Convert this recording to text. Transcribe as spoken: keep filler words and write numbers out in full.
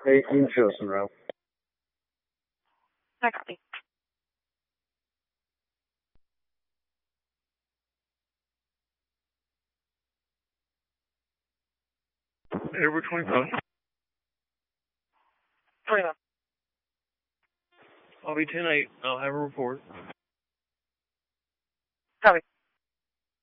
eighteen Chilson Road. I copy. Edward twenty-five. twenty-one. I'll be ten eight. I'll have a report. Copy.